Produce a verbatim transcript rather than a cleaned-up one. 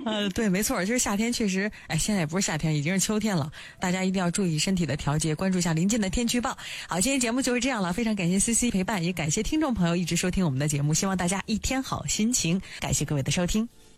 呃，对，没错，就是夏天确实，哎，现在也不是夏天，已经是秋天了，大家一定要注意身体的调节，关注一下临近的天气预报。好，今天节目就是这样了，非常感谢 C C 陪伴，也感谢听众朋友一直收听我们的节目，希望大家一天好心情，感谢各位的收听。